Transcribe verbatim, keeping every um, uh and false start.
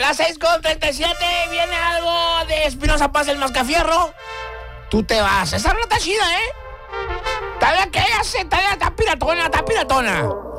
Las seis con treinta y siete, viene algo de Espinosa Paz, el Mascafierro. Tú te vas. Esa rata chida, ¿eh? Está de aquella, está, está piratona, está piratona.